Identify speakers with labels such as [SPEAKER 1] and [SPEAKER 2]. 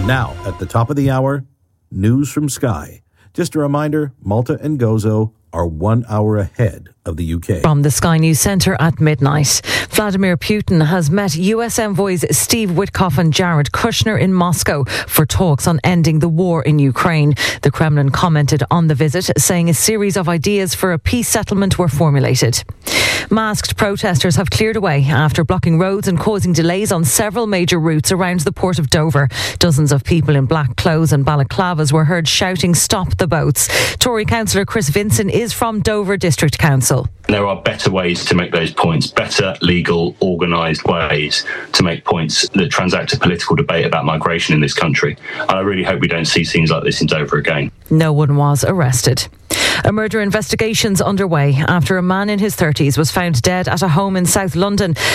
[SPEAKER 1] Now, at the top of the hour, news from Sky. Just a reminder, Malta and Gozo are 1 hour ahead of the UK.
[SPEAKER 2] From the Sky News Centre at midnight, Vladimir Putin has met US envoys Steve Witkoff and Jared Kushner in Moscow for talks on ending the war in Ukraine. The Kremlin commented on the visit, saying a series of ideas for a peace settlement were formulated. Masked protesters have cleared away after blocking roads and causing delays on several major routes around the port of Dover. Dozens of people in black clothes and balaclavas were heard shouting, "Stop the boats." Tory councillor Chris Vinson is from Dover District Council.
[SPEAKER 3] There are better ways to make those points, better, legal, organised ways to make points that transact a political debate about migration in this country. And I really hope we don't see scenes like this in Dover again.
[SPEAKER 2] No one was arrested. A murder investigation's underway after a man in his 30s was found dead at a home in South London.